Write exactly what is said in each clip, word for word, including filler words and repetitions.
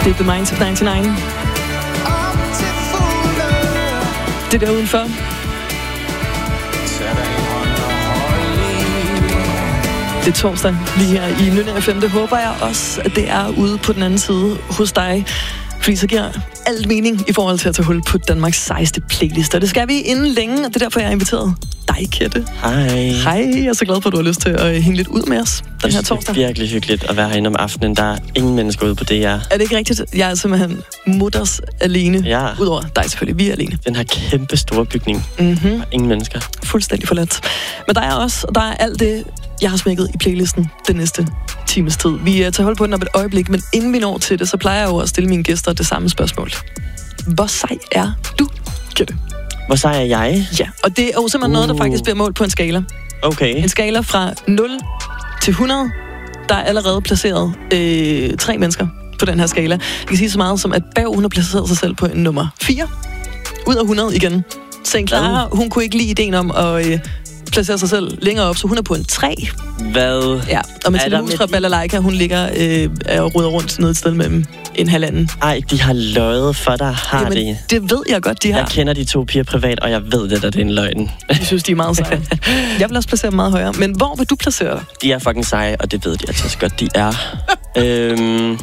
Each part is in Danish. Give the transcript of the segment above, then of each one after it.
Det er The Minds of nioghalvfems. Det der udenfor. Det er torsdag lige her i Nynne F M. Det håber jeg også, at det er ude på den anden side hos dig. Fordi så giver alt mening i forhold til at tage hul på Danmarks sejeste playlist. Og det skal vi inden længe, og det er derfor, jeg har inviteret dig, Kette. Hej. Hej, jeg er så glad for, at du har lyst til at hænge lidt ud med os den her torsdag. Det er virkelig hyggeligt at være herinde om aftenen. Der er ingen mennesker ude på D R. Er det ikke rigtigt? Jeg er simpelthen mutters alene. Ja. Udover dig selvfølgelig, vi er alene. Den her kæmpe store bygning. Mm-hmm. Der er ingen mennesker. Fuldstændig forladt. Men der er også, og der er alt det, jeg har smækket i playlisten den næste times tid. Vi tager hold på den om et øjeblik, men inden vi når til det, så plejer jeg jo at stille mine gæster det samme spørgsmål. Hvor sej er du, Kette? Hvor sej er jeg? Ja, og det er jo simpelthen uh. noget, der faktisk bliver målt på en skala. Okay. En skala fra nul til hundrede. Der er allerede placeret øh, tre mennesker på den her skala. Jeg kan sige så meget som, at Bav, hun har placeret sig selv på en nummer fire. Ud af hundrede igen. St. Clara, hun kunne ikke lide ideen om at øh, placere sig selv længere op, så hun er på en tre. Hvad? Ja, og Mathilde Hus fra Balalaika, hun ligger øh, og ruder rundt ned et sted mellem en halvanden. Ej, de har løjet for dig, har Jamen, de? det ved jeg godt, de har. Jeg kender de to piger privat, og jeg ved det, at det er en løgn. Jeg synes, de er meget seje. Jeg vil også placere dem meget højere. Men hvor vil du placere dig? De er fucking seje, og det ved de altså også godt, de er. øhm...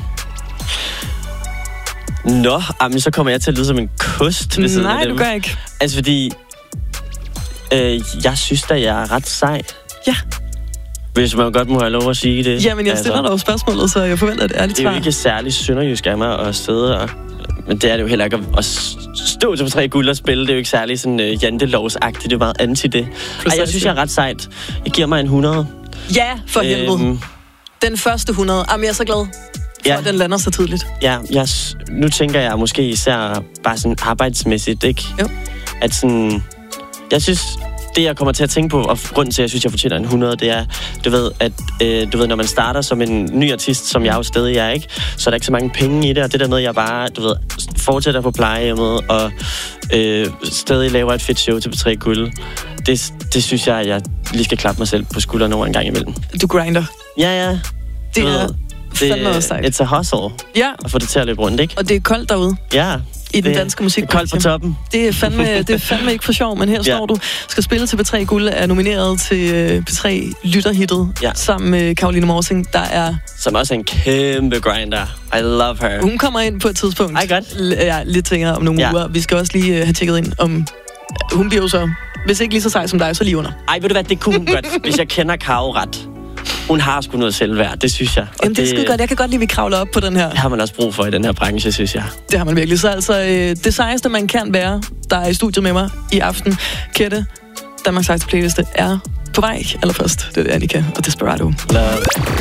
Nå, jamen, så kommer jeg til at lyde som en kost ved siden af Nej, dem. du gør ikke. Altså, fordi... Øh, jeg synes da, jeg er ret sej. Ja. Hvis man godt må have lov at sige det. Jamen, jeg stiller altså, dig jo spørgsmålet, så jeg forventer et ærligt svar. svar. Det er jo ikke særlig sønderjysk af mig at sidde og... Men det er det jo heller ikke at stå til tre guld og spille. Det er jo ikke særlig sådan uh, jantelovsagtigt. Det er meget anti det. Ej, jeg synes, jeg er ret sejt. Jeg giver mig en hundrede. Ja, for øhm, helvede. Den første hundrede. Jamen, jeg er så glad for, ja. At den lander så tidligt. Ja, jeg, nu tænker jeg måske især bare sådan arbejdsmæssigt, ikke? Jo. At sådan... Jeg synes... Det, jeg kommer til at tænke på, og grunden til, at jeg synes, jeg fortjener en hundrede, det er, du ved, at øh, du ved, når man starter som en ny artist, som jeg jo stadig er, ikke? Så er der ikke så mange penge i det, og det der med, at jeg bare, du ved, fortsætter på plejehjemmet, og øh, stadig laver et fedt show til P tre Guld. Det, det synes jeg, at jeg lige skal klappe mig selv på skulderen over en gang imellem. Du grinder. Ja, ja. Det er fandme også sejt. It's a hustle. Ja. At få det til at løbe rundt, ikke? Og det er koldt derude. Ja. I den danske musik. Det er koldt på toppen. Det er fandme, det er fandme ikke for sjov, men her ja. Står du, skal spille til P tre Guld, er nomineret til P tre Lytterhittet, ja. Sammen med Caroline Morsing, der er... Som også er en kæmpe grinder. I love her. Hun kommer ind på et tidspunkt. Ej, godt. L- ja, lidt senere om nogle ja. Uger. Vi skal også lige uh, have tjekket ind om... Hun bliver jo så, hvis ikke lige så sej som dig, så lige under. Ej, ved du hvad, det kunne hun godt, hvis jeg kender Karo ret. Hun har sgu noget selvværd, det synes jeg. Jamen, det er skide godt. Jeg kan godt lide, at vi kravler op på den her. Det har man også brug for i den her branche, synes jeg. Det har man virkelig. Så altså, øh, det sejeste, man kan være, der er i studiet med mig i aften. Kette, Danmarks sejeste playliste, er på vej allerførst. Det er Annika og Desperado. Love.